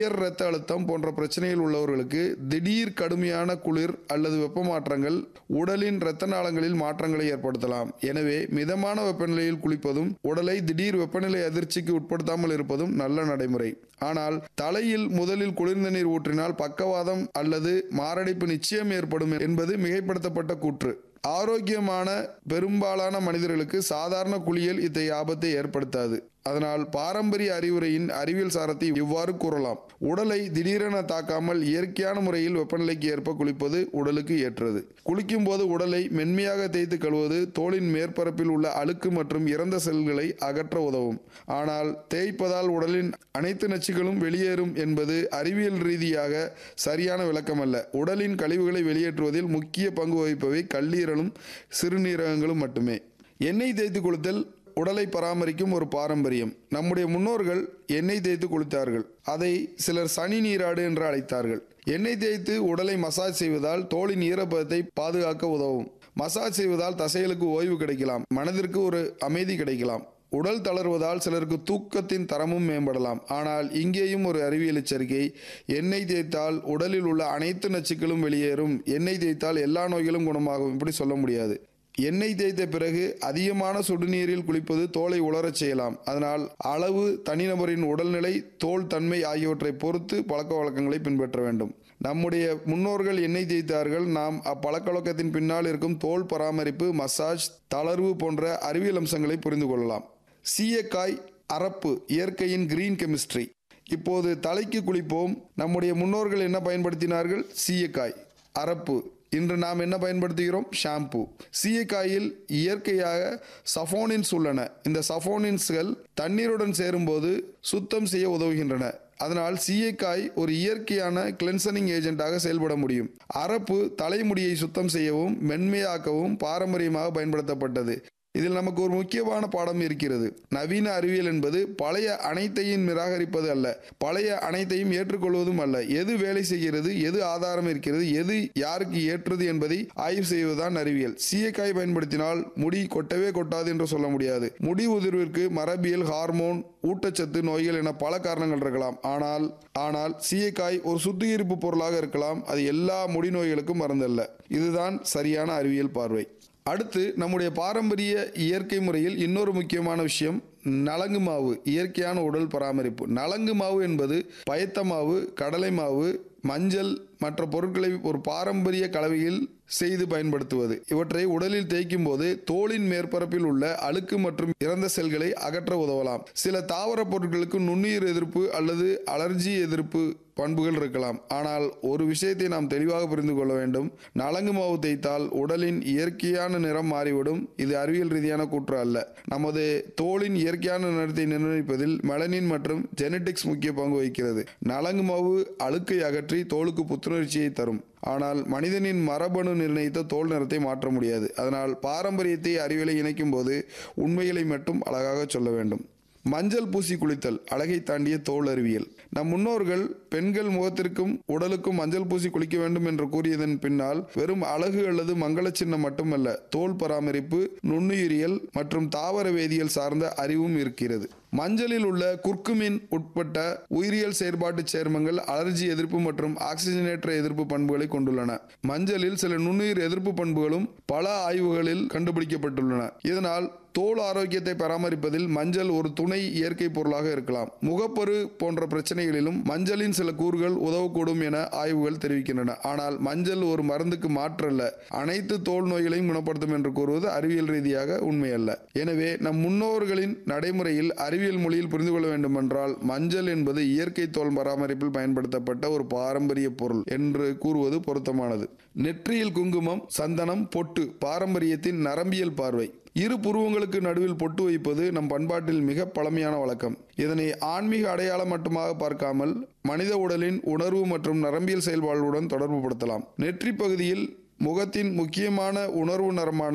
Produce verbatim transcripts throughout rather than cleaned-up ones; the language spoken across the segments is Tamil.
உயர் இரத்த அழுத்தம் போன்ற பிரச்சனைகள் உள்ளவர்களுக்கு திடீர் கடுமையான குளிர் அல்லது வெப்ப மாற்றங்கள் உடலின் இரத்த நாளங்களில் மாற்றங்களை ஏற்படுத்தலாம். எனவே மிதமான வெப்பநிலையில் குளிப்பதும் உடலை திடீர் வெப்பநிலை அதிர்ச்சிக்கு உட்படுத்தாமல் இருப்பதும் நல்ல நடைமுறை. ஆனால் தலையில் முதலில் குளிர்ந்த நீர் ஊற்றினால் பக்கவாதம் அல்லது மாரடைப்பு நிச்சயம் ஏற்படும் என்பது மிகைப்படுத்தப்பட்ட கூற்று. ஆரோக்கியமான பெரும்பாலான மனிதர்களுக்கு சாதாரண குளியல் இத்தகைய ஆபத்தை ஏற்படுத்தாது. அதனால் பாரம்பரிய அறிவுரையின் அறிவியல் சாரத்தை இவ்வாறு கூறலாம். உடலை திடீரென தாக்காமல் இயற்கையான முறையில் வெப்பநிலைக்கு ஏற்ப குளிப்பது உடலுக்கு ஏற்றது. குளிக்கும் போது உடலை மென்மையாக தேய்த்து கழுவது தோலின் மேற்பரப்பில் உள்ள அழுக்கு மற்றும் இறந்த செல்களை அகற்ற உதவும். ஆனால் தேய்ப்பதால் உடலின் அனைத்து நச்சுகளும் வெளியேறும் என்பது அறிவியல் ரீதியாக சரியான விளக்கமல்ல. உடலின் கழிவுகளை வெளியேற்றுவதில் முக்கிய பங்கு வகிப்பவை கல்லீரலும் சிறுநீரகங்களும் மட்டுமே. எண்ணெய் தேய்த்து குளித்தல் உடலை பராமரிக்கும் ஒரு பாரம்பரியம். நம்முடைய முன்னோர்கள் எண்ணெய் தேய்த்து குளித்தார்கள். அதை சிலர் சனி நீராடு என்று அழைத்தார்கள். எண்ணெய் தேய்த்து உடலை மசாஜ் செய்வதால் தோலின் ஈரப்பதத்தை பாதுகாக்க உதவும். மசாஜ் செய்வதால் தசைகளுக்கு ஓய்வு கிடைக்கலாம், மனதிற்கு ஒரு அமைதி கிடைக்கலாம். உடல் தளர்வதால் சிலருக்கு தூக்கத்தின் தரமும் மேம்படலாம். ஆனால் இங்கேயும் ஒரு அறிவியல் எச்சரிக்கை. எண்ணெய் தேய்த்தால் உடலில் உள்ள அனைத்து நச்சுக்களும் வெளியேறும், எண்ணெய் தேய்த்தால் எல்லா நோய்களும் குணமாகும், இப்படி சொல்ல முடியாது. எண்ணெய் தேய்த்த பிறகு அதிகமான சுடுநீரில் குளிப்பது தோலை உலரச் செய்யலாம். அதனால் அளவு, தனிநபரின் உடல்நிலை, தோல் தன்மை ஆகியவற்றை பொறுத்து பழக்க வழக்கங்களை பின்பற்ற வேண்டும். நம்முடைய முன்னோர்கள் எண்ணெய் தேய்த்தார்கள். நாம் அப்பழக்க வழக்கத்தின் பின்னால் இருக்கும் தோல் பராமரிப்பு, மசாஜ், தளர்வு போன்ற அறிவியல் அம்சங்களை புரிந்து கொள்ளலாம். சீயக்காய் அரப்பு, இயற்கையின் கிரீன் கெமிஸ்ட்ரி. இப்போது தலைக்கு குளிப்போம். நம்முடைய முன்னோர்கள் என்ன பயன்படுத்தினார்கள்? சீயக்காய் அரப்பு. இன்று நாம் என்ன பயன்படுத்துகிறோம்? ஷாம்பு. சீயக்காயில் இயற்கையாக சஃபோனின்ஸ் உள்ளன. இந்த சஃபோனின்ஸ்கள் தண்ணீருடன் சேரும்போது சுத்தம் செய்ய உதவுகின்றன. அதனால் சீயக்காய் ஒரு இயற்கையான கிளென்சனிங் ஏஜென்ட்டாக செயல்பட முடியும். அரப்பு தலைமுடியை சுத்தம் செய்யவும் மென்மையாக்கவும் பாரம்பரியமாக பயன்படுத்தப்பட்டது. இதில் நமக்கு ஒரு முக்கியமான பாடம் இருக்கிறது. நவீன அறிவியல் என்பது பழைய அனைத்தையும் நிராகரிப்பது அல்ல, பழைய அனைத்தையும் ஏற்றுக்கொள்வதும் அல்ல. எது வேலை செய்கிறது, எது ஆதாரம் இருக்கிறது, எது யாருக்கு ஏற்றது என்பதை ஆய்வு செய்வதுதான் அறிவியல். சீயக்காய் பயன்படுத்தினால் முடி கொட்டவே கொட்டாது என்று சொல்ல முடியாது. முடி உதிர்விற்கு மரபியல், ஹார்மோன், ஊட்டச்சத்து நோய்கள் என பல காரணங்கள் இருக்கலாம். ஆனால் ஆனால் சீயக்காய் ஒரு சுத்திகரிப்பு பொருளாக இருக்கலாம். அது எல்லா முடி நோய்களுக்கும் மருந்தல்ல. இதுதான் சரியான அறிவியல் பார்வை. அடுத்து நம்முடைய பாரம்பரிய இயற்கை முறையில் இன்னொரு முக்கியமான விஷயம் நலங்கு மாவு, இயற்கையான உடல் பராமரிப்பு. நலங்கு மாவு என்பது பயத்த மாவு, கடலை மாவு, மஞ்சள் மற்ற பொருட்களை ஒரு பாரம்பரிய கலவையில் செய்து பயன்படுத்துவது. இவற்றை உடலில் தேய்க்கும் போது தோலின் மேற்பரப்பில் உள்ள அழுக்கு மற்றும் இறந்த செல்களை அகற்ற உதவலாம். சில தாவர பொருட்களுக்கு நுண்ணுயிர் எதிர்ப்பு அல்லது அலர்ஜி எதிர்ப்பு பண்புகள் இருக்கலாம். ஆனால் ஒரு விஷயத்தை நாம் தெளிவாக புரிந்து கொள்ள வேண்டும். நலங்கு மாவு தேய்த்தால் உடலின் இயற்கையான நிறம் மாறிவிடும். இது அறிவியல் ரீதியான கூற்று அல்ல. நமது தோலின் இயற்கையான நிறத்தை நிர்ணயிப்பதில் மெலனின் மற்றும் ஜெனடிக்ஸ் முக்கிய பங்கு வகிக்கிறது. நலங்கு மாவு அழுக்கை அகற்றி தோலுக்கு புத்துணர்ச்சியை தரும். ஆனால் மனிதனின் மரபணு நிர்ணயித்த தோல் நிறத்தை மாற்ற முடியாது. அதனால் பாரம்பரியத்தை அறிவியலை இணைக்கும் போது உண்மைகளை மட்டும் அழகாக சொல்ல வேண்டும். மஞ்சள் பூசி குளித்தல், அழகை தாண்டிய தோல் அறிவியல். நம் முன்னோர்கள் பெண்கள் முகத்திற்கும் உடலுக்கும் மஞ்சள் பூசி குளிக்க வேண்டும் என்று கூறியதன் பின்னால் வெறும் அழகு அல்லது மங்கள சின்னம் மட்டுமல்ல, தோல் பராமரிப்பு, நுண்ணுயிரியல் மற்றும் தாவர வேதியியல் சார்ந்த அறிவும் இருக்கிறது. மஞ்சளில் உள்ள குர்குமின் உட்பட்ட உயிரியல் செயற்பாட்டு சேர்மங்கள் அலர்ஜி எதிர்ப்பு மற்றும் ஆக்சிஜனேற்ற எதிர்ப்பு பண்புகளை கொண்டுள்ளன. மஞ்சளில் சில நுண்ணுயிர் எதிர்ப்பு பண்புகளும் பல ஆய்வுகளில் கண்டுபிடிக்கப்பட்டுள்ளன. இதனால் தோல் ஆரோக்கியத்தை பராமரிப்பதில் மஞ்சள் ஒரு துணை இயற்கை பொருளாக இருக்கலாம். முகப்பரு போன்ற பிரச்சனைகளிலும் மஞ்சளின் சில கூறுகள் உதவக்கூடும் என ஆய்வுகள் தெரிவிக்கின்றன. ஆனால் மஞ்சள் ஒரு மருந்துக்கு மாற்றல்ல, அனைத்து தோல் நோய்களையும் குணப்படுத்தும் என்று கூறுவது அறிவியல் ரீதியாக உண்மையல்ல. எனவே நம் முன்னோர்களின் நடைமுறையில் அறிவியல் மொழியில் புரிந்து கொள்ள வேண்டுமென்றால் மஞ்சள் என்பது இயற்கை தோல் பராமரிப்பில் பயன்படுத்தப்பட்ட ஒரு பாரம்பரிய பொருள் என்று கூறுவது பொருத்தமானது. நெற்றியில் குங்குமம், சந்தனம், பொட்டு பாரம்பரியத்தின் நரம்பியல் பார்வை. இரு புருவங்களுக்கு நடுவில் பொட்டு வைப்பது நம் பண்பாட்டில் மிக பழமையான வழக்கம். இதனை ஆன்மீக அடையாளம் மட்டுமாக பார்க்காமல் மனித உடலின் உணர்வு மற்றும் நரம்பியல் செயல்பாடுகளுடன் தொடர்பு படுத்தலாம். நெற்றி பகுதியில் முகத்தின் முக்கியமான உணர்வு நரமான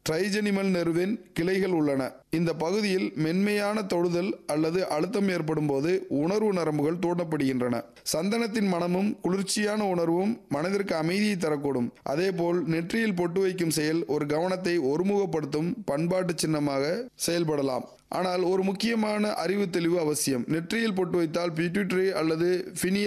ட்ரைஜெனிமல் நெர்வின் கிளைகள் உள்ளன. இந்த பகுதியில் மென்மையான தொடுதல் அல்லது அழுத்தம் ஏற்படும் போது உணர்வு நரம்புகள் தூண்டப்படுகின்றன. சந்தனத்தின் மனமும் குளிர்ச்சியான உணர்வும் மனதிற்கு அமைதியை தரக்கூடும். அதேபோல் நெற்றியில் பொட்டு வைக்கும் செயல் ஒரு கவனத்தை ஒருமுகப்படுத்தும் பண்பாட்டு சின்னமாக செயல்படலாம். ஆனால் ஒரு முக்கியமான அறிவு தெளிவு அவசியம். நெற்றியில் பொட்டு வைத்தால் பிட்யூட்டரி அல்லது பினியல்